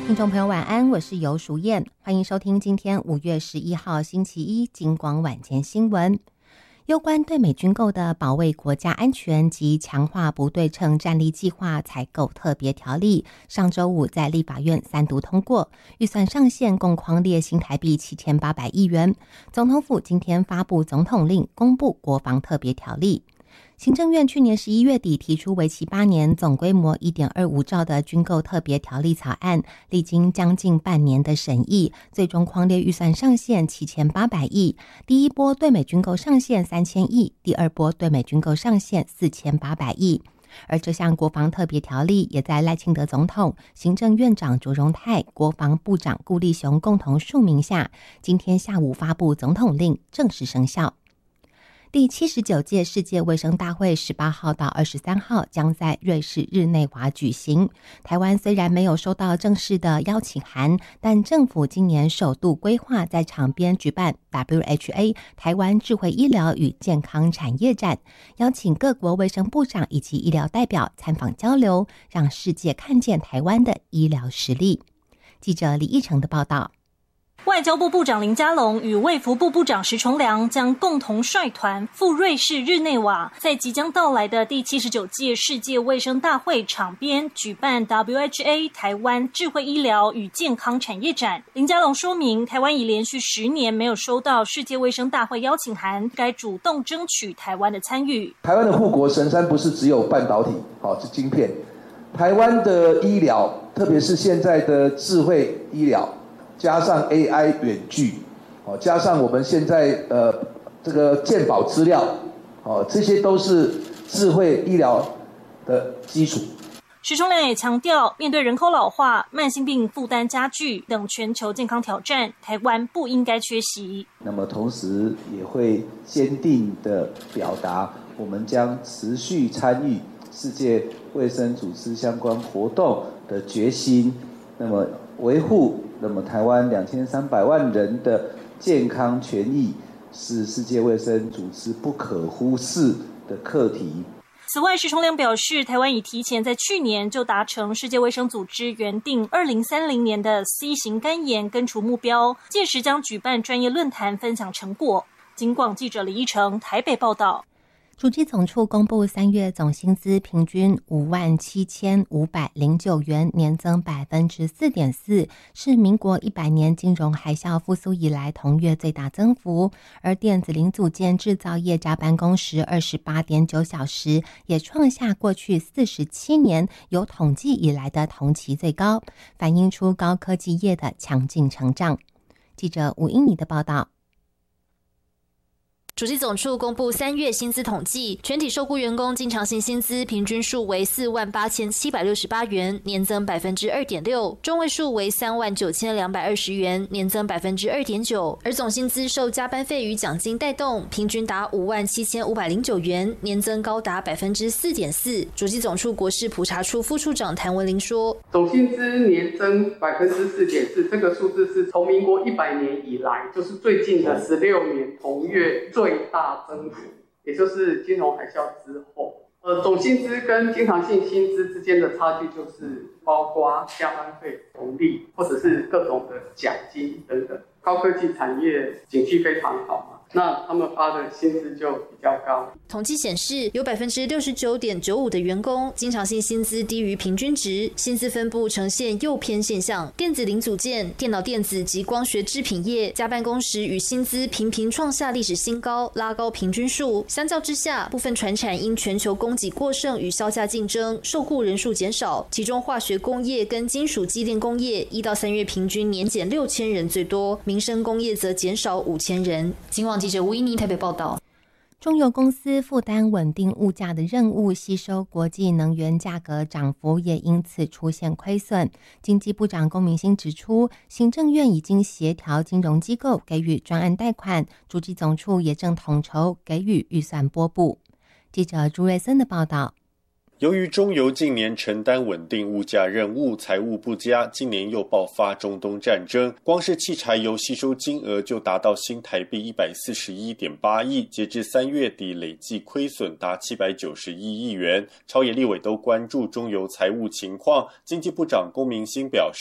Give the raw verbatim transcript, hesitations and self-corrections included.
听众朋友晚安，我是游淑燕，欢迎收听今天五月十一号星期一金光晚间新闻。有关对美军购的保卫国家安全及强化不对称战力计划采购特别条例，上周五在立法院三读通过，预算上限共匡列新台币七千八百亿元。总统府今天发布总统令，公布国防特别条例。行政院去年十一月底提出为期八年、总规模 一点二五兆的军购特别条例草案，历经将近半年的审议，最终匡列预算上限七千八百亿。第一波对美军购上限三千亿，第二波对美军购上限四千八百亿。而这项国防特别条例也在赖清德总统、行政院长卓荣泰、国防部长顾立雄共同署名下，今天下午发布总统令，正式生效。第七十九届世界卫生大会十八号到二十三号将在瑞士日内瓦举行。台湾虽然没有收到正式的邀请函，但政府今年首度规划在场边举办 W H A 台湾智慧医疗与健康产业展，邀请各国卫生部长以及医疗代表参访交流，让世界看见台湾的医疗实力。记者李义成的报道。 外交部部长林佳龙与卫福部部长石崇良将共同率团赴瑞士日内瓦，在即将到来的第七十九届世界卫生大会场边举办 W H A 台湾智慧医疗与健康产业展。林佳龙说明，台湾已连续十年没有收到世界卫生大会邀请函，该主动争取台湾的参与。 台湾的护国神山不是只有半导体，好，是晶片。台湾的医疗，特别是现在的智慧医疗，加上 A I 远距，哦，加上我们现在呃这个健保资料，哦，这些都是智慧医疗的基础。 石崇良也强调，面对人口老化、慢性病负担加剧等全球健康挑战，台湾不应该缺席。 那么同时也会坚定地表达，我们将持续参与世界卫生组织相关活动的决心，那么维护那么台湾两千三百万人的健康权益，是世界卫生组织不可忽视的课题。 此外，石崇良表示，台湾已提前在去年就达成世界卫生组织原定二零三零年的 C 型肝炎根除目标，届时将举办专业论坛分享成果。警广记者李一成台北报道。 主计总处公布三月总薪资平均五万七千五百零九元，年增百分之四点四，是民国一百年金融海啸复苏以来同月最大增幅。而电子零组件制造业加班工时二十八点九小时，也创下过去四十七年有统计以来的同期最高，反映出高科技业的强劲成长。记者吴英妮的报道。 主计总处公布三月薪资统计，全体受雇员工经常性薪资平均数为四万八千七百六十八元，年增百分之二点六；中位数为三万九千两百二十元，年增百分之二点九。而总薪资受加班费与奖金带动，平均达五万七千五百零九元，年增高达百分之四点四。主计总处国事普查处副处长谭文玲说：“ 总薪资年增百分之四点四，这个数字是从民国一百年以来，就是最近的十六年同月最。”最大增幅，也就是金融海啸之后，呃，总薪资跟经常性薪资之间的差距，就是包括加班费、红利，或者是各种的奖金等等。高科技产业景气非常好嘛，那他们发的薪资就比较高。 统计显示，有百分之六十九点九五的员工经常性薪资低于平均值，薪资分布呈现右偏现象。电子零组件、电脑电子及光学制品业加班工时与薪资频频创下历史新高，拉高平均数。相较之下，部分传产因全球供给过剩与销价竞争，受雇人数减少。其中化学工业跟金属机电工业一到三月平均年减六千人最多，民生工业则减少五千人。警网记者吴依妮台北报道。 中油公司负担稳定物价的任务，吸收国际能源价格涨幅，也因此出现亏损。经济部长龚明鑫指出，行政院已经协调金融机构给予专案贷款，主计总处也正统筹给予预算拨补。记者朱瑞森的报道。 由于中油近年承担稳定物价任务，财务不佳，今年又爆发中东战争，光是汽柴油吸收金额就达到新台币一百四十一点八亿，截至三月底累计亏损达七百九十一亿元。朝野立委都关注中油财务情况，经济部长龚明鑫表示，